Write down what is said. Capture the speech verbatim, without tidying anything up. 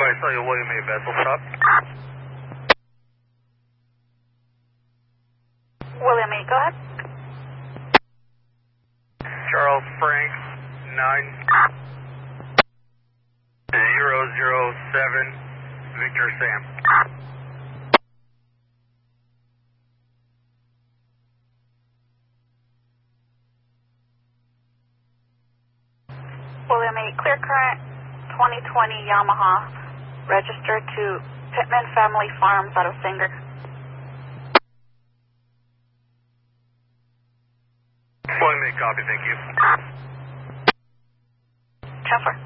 I saw you, William A. Vessel stop. William A., go ahead. Charles Frank, nine zero zero seven, Victor Sam. William A., clear current, twenty twenty Yamaha, registered to Pittman Family Farms out of Sanger. William A., copy, thank you. Transfer.